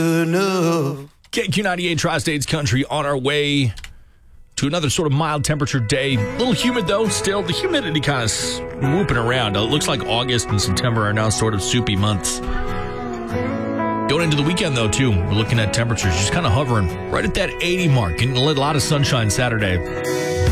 KQ98 Tri-States Country on our way to another sort of mild temperature day. A little humid, though, still. The humidity kind of whooping around. It looks like August and September are now sort of soupy months. Going into the weekend, though, too, we're looking at temperatures just kind of hovering right at that 80 mark. Getting a lot of sunshine Saturday.